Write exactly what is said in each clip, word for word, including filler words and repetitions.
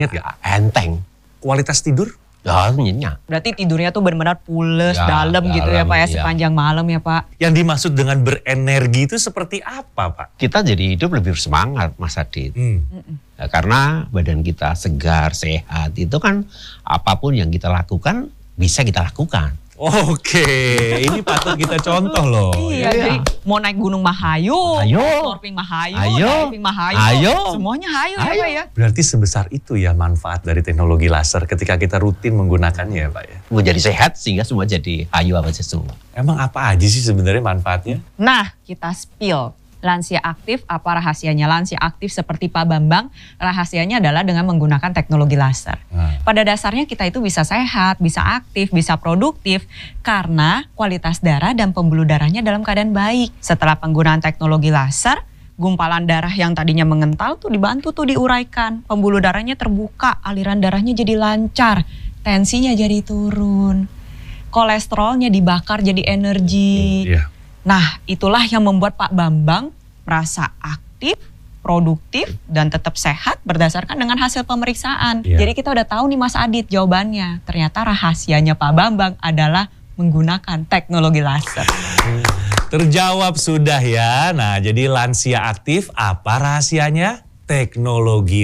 Ingat gak? Enteng. Kualitas tidur? Ya, nyenyak. Berarti tidurnya tuh benar-benar pules, Ya, dalam gitu ya dalam, Pak ya, ya. sepanjang malam ya Pak. Yang dimaksud dengan berenergi itu seperti apa Pak? Kita jadi hidup lebih bersemangat, Mas Adit. Hmm. Ya, karena badan kita segar, sehat, itu kan apapun yang kita lakukan bisa kita lakukan. Oke, ini patut kita contoh loh. Iya, ya. jadi mau naik gunung mah hayu, Hayu. snorkeling mah hayu, Hayu. diving mah hayu, Hayu. semuanya hayu, ya Hayu. Pak ya. Berarti sebesar itu ya manfaat dari teknologi laser ketika kita rutin menggunakannya ya Pak ya? Menjadi sehat sehingga semua jadi hayu apa aja semua. Emang apa aja sih sebenarnya manfaatnya? Nah, kita spill. Lansia aktif, apa rahasianya? Lansia aktif seperti Pak Bambang, rahasianya adalah dengan menggunakan teknologi laser. Nah. Pada dasarnya kita itu bisa sehat, bisa aktif, bisa produktif karena kualitas darah dan pembuluh darahnya dalam keadaan baik. Setelah penggunaan teknologi laser, gumpalan darah yang tadinya mengental tuh dibantu tuh diuraikan. Pembuluh darahnya terbuka, aliran darahnya jadi lancar, tensinya jadi turun. Kolesterolnya dibakar jadi energi. Iya. Nah, itulah yang membuat Pak Bambang merasa aktif, produktif, dan tetap sehat berdasarkan dengan hasil pemeriksaan. Iya. Jadi kita udah tahu nih Mas Adit jawabannya. Ternyata rahasianya Pak Bambang adalah menggunakan teknologi laser. Terjawab sudah ya. Nah, jadi lansia aktif apa rahasianya? Teknologi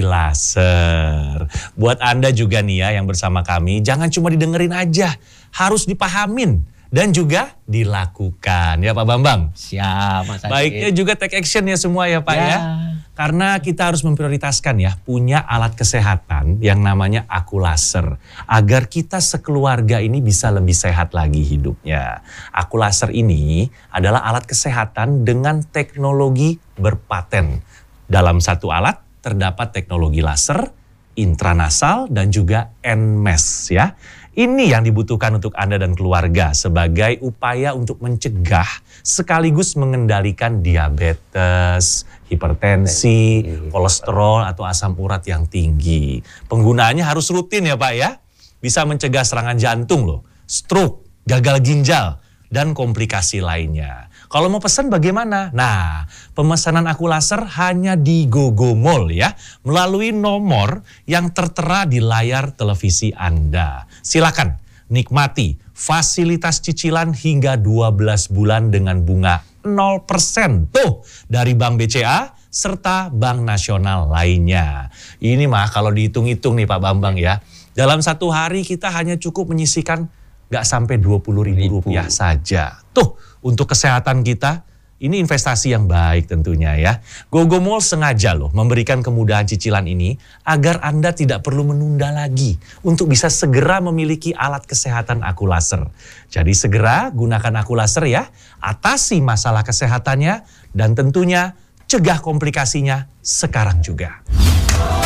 laser. Buat Anda juga nih ya yang bersama kami, jangan cuma didengerin aja, harus dipahamin dan juga dilakukan ya Pak Bambang. Siap, Mas Adit. Baiknya juga take action ya semua ya Pak ya. Ya. Karena kita harus memprioritaskan ya punya alat kesehatan yang namanya Aku Laser. Agar kita sekeluarga ini bisa lebih sehat lagi hidupnya. Aku Laser ini adalah alat kesehatan dengan teknologi berpaten. Dalam satu alat terdapat teknologi laser, intranasal dan juga N M E S ya. Ini yang dibutuhkan untuk Anda dan keluarga sebagai upaya untuk mencegah sekaligus mengendalikan diabetes, hipertensi, kolesterol atau asam urat yang tinggi. Penggunaannya harus rutin ya Pak ya. Bisa mencegah serangan jantung loh, stroke, gagal ginjal, dan komplikasi lainnya. Kalau mau pesan bagaimana? Nah, pemesanan Aku Laser hanya di GoGoMall ya, melalui nomor yang tertera di layar televisi Anda. Silakan nikmati fasilitas cicilan hingga dua belas bulan dengan bunga nol persen tuh dari Bank B C A serta Bank Nasional lainnya. Ini mah kalau dihitung-hitung nih Pak Bambang ya, dalam satu hari kita hanya cukup menyisikan nggak sampai dua puluh ribu rupiah saja. Tuh, untuk kesehatan kita, ini investasi yang baik tentunya ya. GoGoMall sengaja loh memberikan kemudahan cicilan ini agar Anda tidak perlu menunda lagi untuk bisa segera memiliki alat kesehatan Aku Laser. Jadi segera gunakan Aku Laser ya, atasi masalah kesehatannya dan tentunya cegah komplikasinya sekarang juga.